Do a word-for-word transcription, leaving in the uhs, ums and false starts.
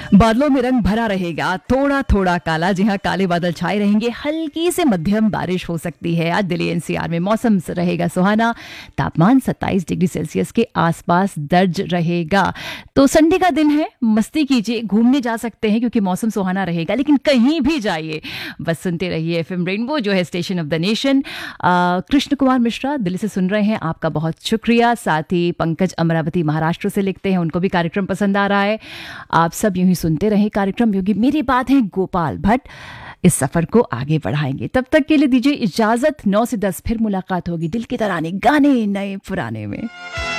बादलों में रंग भरा रहेगा, थोड़ा थोड़ा काला। जी हाँ, काले बादल छाए रहेंगे, हल्की से मध्यम बारिश हो सकती है। आज दिल्ली एनसीआर में मौसम रहेगा सुहाना, तापमान सत्ताईस डिग्री सेल्सियस के आसपास दर्ज रहेगा। तो संडे का दिन है, मस्ती कीजिए, घूमने जा सकते हैं क्योंकि मौसम सुहाना रहेगा। लेकिन कहीं भी जाइए, बस सुनते रहिए एफएम रेनबो, जो है station of the nation. Krishna Kumar Mishra Delhi से सुन रहे हैं, आपका बहुत शुक्रिया। साथ ही पंकज अमरावती महाराष्ट्र से लिखते हैं, उनको भी कार्यक्रम पसंद आ रहा है। आप सब यूं ही सुनते रहे कार्यक्रम, योगी मेरी बात है गोपाल भट्ट इस सफर को आगे बढ़ाएंगे। तब तक के लिए दीजिए इजाजत। नौ से दस फिर मुलाकात होगी दिल के तराने, गाने नए पुराने में।